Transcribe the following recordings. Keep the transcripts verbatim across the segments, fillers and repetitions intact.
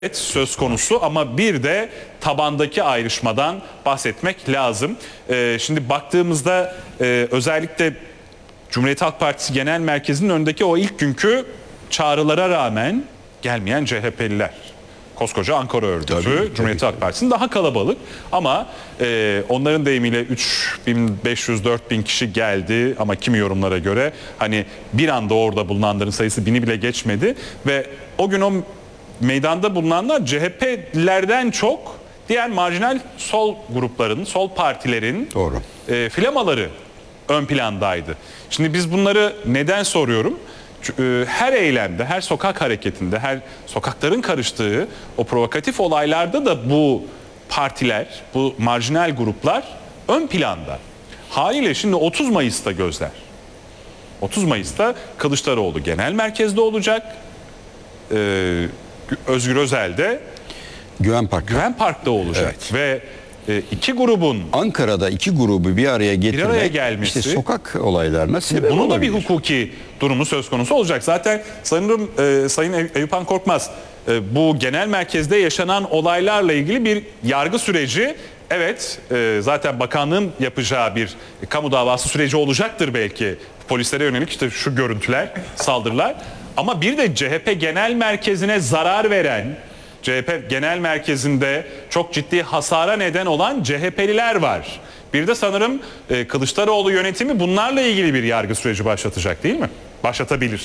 Evet, söz konusu ama bir de tabandaki ayrışmadan bahsetmek lazım. Ee, şimdi baktığımızda e, özellikle Cumhuriyet Halk Partisi Genel Merkezi'nin önündeki o ilk günkü çağrılara rağmen gelmeyen C H P'liler. Koskoca Ankara örgütü, tabii, Cumhuriyet tabii. Halk Partisi'nin daha kalabalık ama e, onların deyimiyle üç bin beş yüz dört bin kişi geldi ama kimi yorumlara göre hani bir anda orada bulunanların sayısı bini bile geçmedi ve o gün o meydanda bulunanlar C H P'lilerden çok diğer marjinal sol grupların, sol partilerin Doğru. e, flamaları ön plandaydı. Şimdi biz bunları neden soruyorum? Çünkü, e, her eylemde, her sokak hareketinde, her sokakların karıştığı o provokatif olaylarda da bu partiler, bu marjinal gruplar ön planda. Haliyle şimdi otuz Mayıs'ta gözler. otuz Mayıs'ta Kılıçdaroğlu genel merkezde olacak. Ee, Özgür Özel de Güven Park. Güven Park'ta olacak. Evet. Ve e, iki grubun Ankara'da iki grubu bir araya getirmek, araya gelmesi, işte sokak olaylarına sebep bunun da bir olabilir. hukuki durumu söz konusu olacak. Zaten sanırım e, Sayın Ey- Eyüphan Korkmaz e, bu genel merkezde yaşanan olaylarla ilgili bir yargı süreci, evet e, zaten bakanlığın yapacağı bir kamu davası süreci olacaktır belki. Polislere yönelik işte şu görüntüler, saldırılar. Ama bir de C H P genel merkezine zarar veren, C H P genel merkezinde çok ciddi hasara neden olan C H P'liler var. Bir de sanırım e, Kılıçdaroğlu yönetimi bunlarla ilgili bir yargı süreci başlatacak değil mi? Başlatabilir.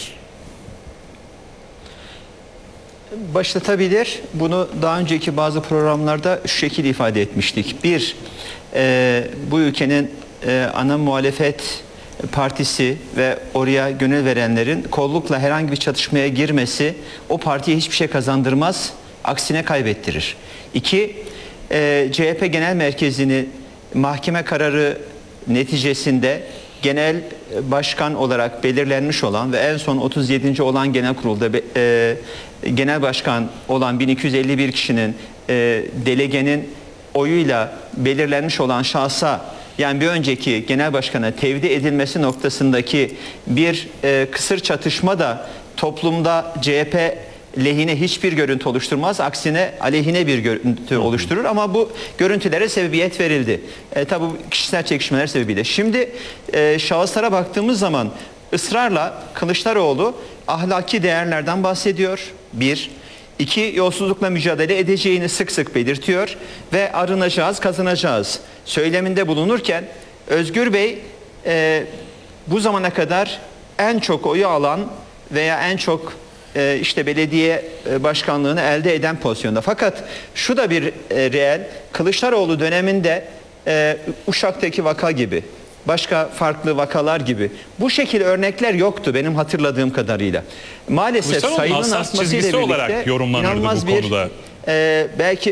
Başlatabilir. Bunu daha önceki bazı programlarda şu şekilde ifade etmiştik. Bir, e, bu ülkenin e, ana muhalefet partisi ve oraya gönül verenlerin kollukla herhangi bir çatışmaya girmesi o partiye hiçbir şey kazandırmaz. Aksine kaybettirir. İki, e, C H P Genel Merkezi'ni mahkeme kararı neticesinde genel başkan olarak belirlenmiş olan ve en son otuz yedinci olan genel kurulda e, genel başkan olan bin iki yüz elli bir kişinin e, delegenin oyuyla belirlenmiş olan şahsa, yani bir önceki genel başkana tevdi edilmesi noktasındaki bir e, kısır çatışma da toplumda C H P lehine hiçbir görüntü oluşturmaz. Aksine aleyhine bir görüntü oluşturur. Ama bu görüntülere sebebiyet verildi. E, tabi kişisel çekişmeler sebebiyle. Şimdi e, şahıslara baktığımız zaman ısrarla Kılıçdaroğlu ahlaki değerlerden bahsediyor. Bir. İki, yolsuzlukla mücadele edeceğini sık sık belirtiyor ve arınacağız, kazanacağız söyleminde bulunurken Özgür Bey e, bu zamana kadar en çok oyu alan veya en çok e, işte belediye başkanlığını elde eden pozisyonda. Fakat şu da bir e, reel, Kılıçdaroğlu döneminde e, Uşak'taki vaka gibi, başka farklı vakalar gibi bu şekilde örnekler yoktu benim hatırladığım kadarıyla. Maalesef sayının artmasıyla birlikte inanılmaz bir e, belki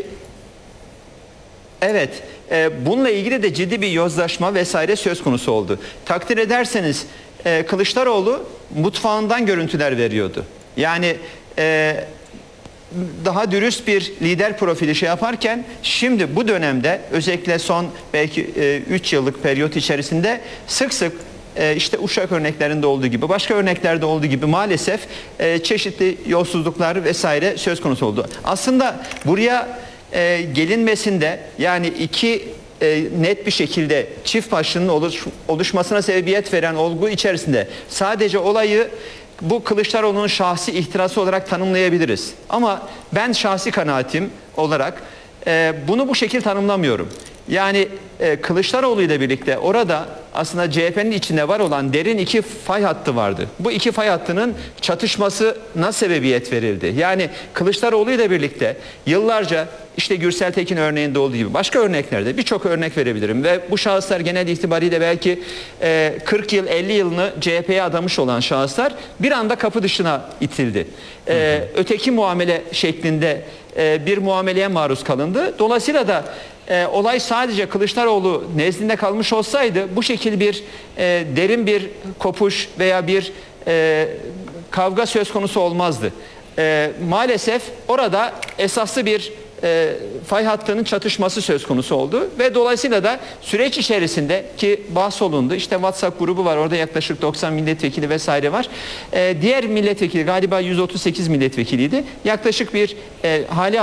evet e, bununla ilgili de ciddi bir yozlaşma vesaire söz konusu oldu. Takdir ederseniz e, Kılıçdaroğlu mutfağından görüntüler veriyordu. Yani e, daha dürüst bir lider profili şey yaparken şimdi bu dönemde özellikle son belki üç yıllık periyot içerisinde sık sık e, işte Uşak örneklerinde olduğu gibi başka örneklerde olduğu gibi maalesef e, çeşitli yolsuzluklar vesaire söz konusu oldu. Aslında buraya e, gelinmesinde yani iki e, net bir şekilde çift başlının oluş, oluşmasına sebebiyet veren olgu içerisinde sadece olayı bu Kılıçdaroğlu'nun şahsi ihtirası olarak tanımlayabiliriz. Ama ben şahsi kanaatim olarak e, bunu bu şekilde tanımlamıyorum. Yani e, Kılıçdaroğlu ile birlikte orada aslında C H P'nin içinde var olan derin iki fay hattı vardı. Bu iki fay hattının çatışmasına sebebiyet verildi. Yani Kılıçdaroğlu ile birlikte yıllarca işte Gürsel Tekin örneğinde olduğu gibi başka örneklerde birçok örnek verebilirim. Ve bu şahıslar genel itibariyle belki e, kırk yıl elli yılını C H P'ye adamış olan şahıslar bir anda kapı dışına itildi. E, öteki muamele şeklinde e, bir muameleye maruz kalındı. Dolayısıyla da e, olay sadece Kılıçdaroğlu nezdinde kalmış olsaydı bu şekilde bir e, derin bir kopuş veya bir e, kavga söz konusu olmazdı. E, maalesef orada esaslı bir e, fay hattının çatışması söz konusu oldu ve dolayısıyla da süreç içerisinde ki bahsolundu, işte WhatsApp grubu var, orada yaklaşık doksan milletvekili vesaire var. E, diğer milletvekili galiba yüz otuz sekiz milletvekiliydi. Yaklaşık bir e, hali